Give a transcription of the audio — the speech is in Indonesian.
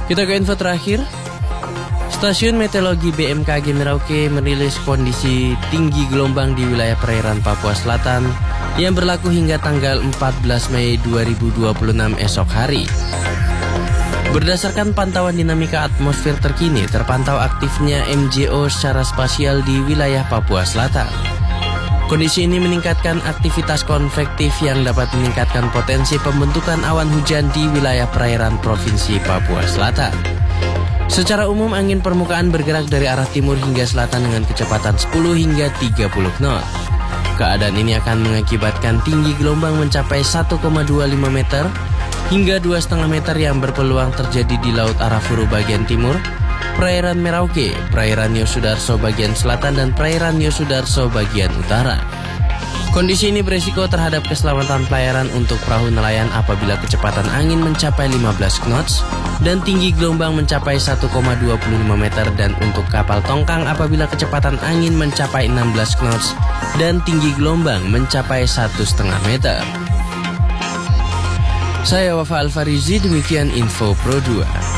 Kita ke info terakhir. Stasiun Meteorologi BMKG Merauke merilis kondisi tinggi gelombang di wilayah perairan Papua Selatan yang berlaku hingga tanggal 14 Mei 2026 esok hari. Berdasarkan pantauan dinamika atmosfer terkini, terpantau aktifnya MJO secara spasial di wilayah Papua Selatan. Kondisi ini meningkatkan aktivitas konvektif yang dapat meningkatkan potensi pembentukan awan hujan di wilayah perairan Provinsi Papua Selatan. Secara umum, angin permukaan bergerak dari arah timur hingga selatan dengan kecepatan 10 hingga 30 knot. Keadaan ini akan mengakibatkan tinggi gelombang mencapai 1,25 meter hingga 2,5 meter yang berpeluang terjadi di Laut Arafuru bagian timur, perairan Merauke, perairan Yosudarso bagian selatan, dan perairan Yosudarso bagian utara. Kondisi ini beresiko terhadap keselamatan pelayaran untuk perahu nelayan apabila kecepatan angin mencapai 15 knots dan tinggi gelombang mencapai 1,25 meter, dan untuk kapal tongkang apabila kecepatan angin mencapai 16 knots dan tinggi gelombang mencapai 1,5 meter. Saya Wafa Alfarizi, demikian info Pro 2.